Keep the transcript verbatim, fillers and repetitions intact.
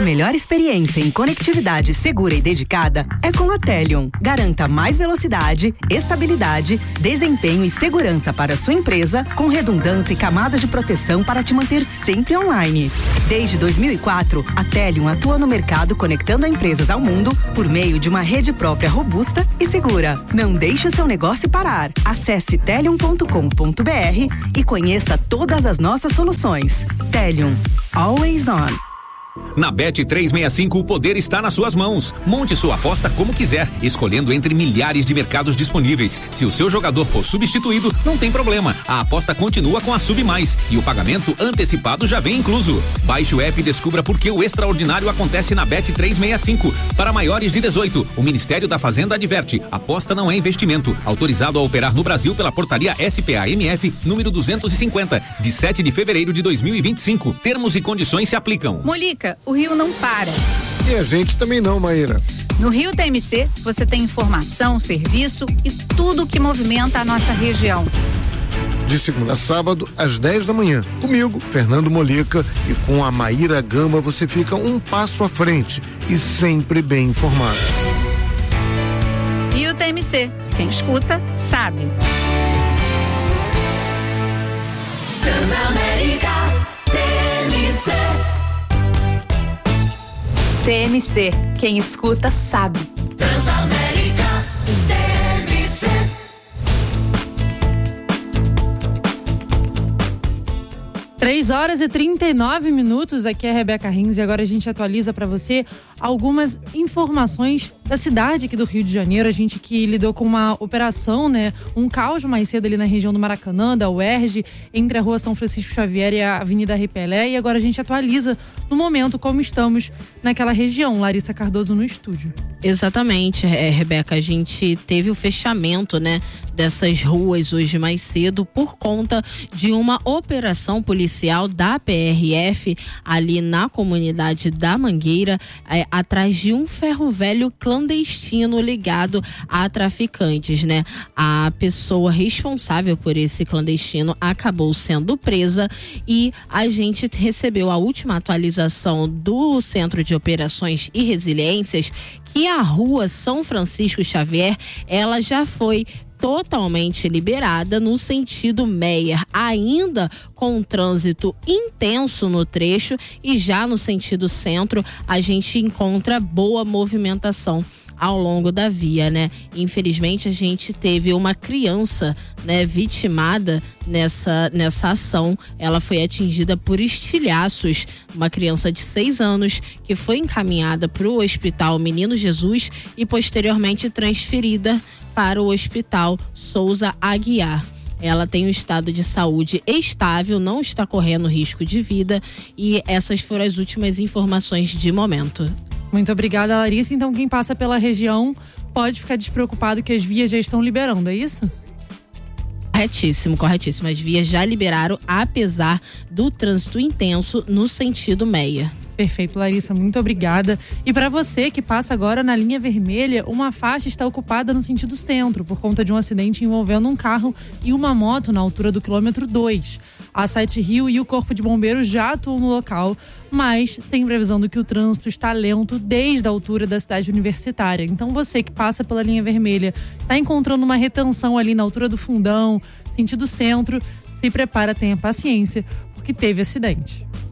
melhor experiência em conectividade segura e dedicada é com a Telion. Garanta mais velocidade, estabilidade, desempenho e segurança para a sua empresa, com redundância e camadas de proteção para te manter sempre online. Desde dois mil e quatro, a Telion atua no mercado conectando empresas ao mundo por meio de uma rede própria robusta e segura. Não deixe o seu negócio parar. Acesse telion ponto com ponto br e conheça todas as nossas soluções. Telion. Always on. Na Bet trezentos e sessenta e cinco, o poder está nas suas mãos. Monte sua aposta como quiser, escolhendo entre milhares de mercados disponíveis. Se o seu jogador for substituído, não tem problema. A aposta continua com a Sub Mais e o pagamento antecipado já vem incluso. Baixe o app e descubra por que o extraordinário acontece na Bet trezentos e sessenta e cinco. Para maiores de dezoito, o Ministério da Fazenda adverte: aposta não é investimento. Autorizado a operar no Brasil pela portaria S P A M F número duzentos e cinquenta, de sete de fevereiro de dois mil e vinte e cinco. Termos e condições se aplicam. Molica, o Rio não para. E a gente também não, Maíra. No Rio T M C, você tem informação, serviço e tudo que movimenta a nossa região. De segunda a sábado, às dez da manhã. Comigo, Fernando Molica, e com a Maíra Gamba você fica um passo à frente e sempre bem informado. Rio T M C, quem escuta, sabe. Transamérica T M C. T M C, quem escuta sabe. Transamérica T M C. três horas e trinta e nove minutos, aqui é a Rebeca Rins e agora a gente atualiza para você algumas informações da cidade aqui do Rio de Janeiro. A gente que lidou com uma operação, né, um caos mais cedo ali na região do Maracanã, da U E R J, entre a rua São Francisco Xavier e a Avenida Ripelé, e agora a gente atualiza no momento como estamos naquela região. Larissa Cardoso no estúdio. Exatamente, é, Rebeca, a gente teve o fechamento, né, dessas ruas hoje mais cedo por conta de uma operação policial da P R F ali na comunidade da Mangueira, é, atrás de um ferro velho clandestino ligado a traficantes, né? A pessoa responsável por esse clandestino acabou sendo presa e a gente recebeu a última atualização do Centro de Operações e Resiliências que a rua São Francisco Xavier, ela já foi totalmente liberada no sentido Meyer, ainda com um trânsito intenso no trecho, e já no sentido centro a gente encontra boa movimentação ao longo da via, né? Infelizmente a gente teve uma criança, né, vitimada nessa, nessa ação. Ela foi atingida por estilhaços, uma criança de seis anos que foi encaminhada para o Hospital Menino Jesus e posteriormente transferida para o Hospital Souza Aguiar. Ela tem um estado de saúde estável, não está correndo risco de vida, e essas foram as últimas informações de momento. Muito obrigada, Larissa. Então, quem passa pela região pode ficar despreocupado que as vias já estão liberando, é isso? Corretíssimo, corretíssimo. As vias já liberaram, apesar do trânsito intenso no sentido Meia. Perfeito, Larissa, muito obrigada. E para você que passa agora na linha vermelha, uma faixa está ocupada no sentido centro por conta de um acidente envolvendo um carro e uma moto na altura do quilômetro dois. A Sete Rio e o Corpo de Bombeiros já atuam no local, mas sem previsão do que o trânsito está lento desde a altura da cidade universitária. Então você que passa pela linha vermelha, está encontrando uma retenção ali na altura do Fundão, sentido centro, se prepara, tenha paciência, porque teve acidente.